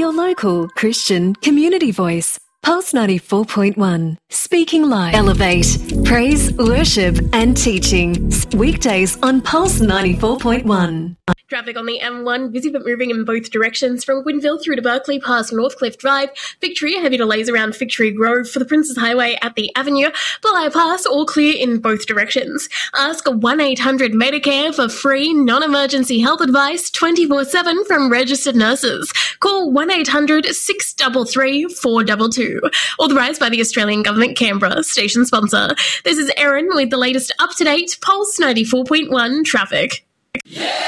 Your local Christian community voice. Pulse 94.1. Speaking Live. Elevate. Praise, worship and teaching. Weekdays on Pulse 94.1. Traffic on the M1, busy but moving in both directions from Gwynville through to Berkeley past Northcliffe Drive. Victoria, heavy delays around Victory Grove for the Princes Highway at the Avenue. Bligh Pass, all clear in both directions. Ask 1-800-Medicare for free non-emergency health advice 24/7 from registered nurses. Call 1-800-633-422. Authorised by the Australian Government, Canberra, station sponsor. This is Erin with the latest up-to-date Pulse 94.1 traffic. Yeah!